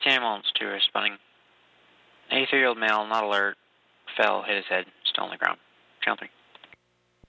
10 ambulance 2 responding. 83-year-old male, not alert, fell, hit his head, still on the ground. Channel 3.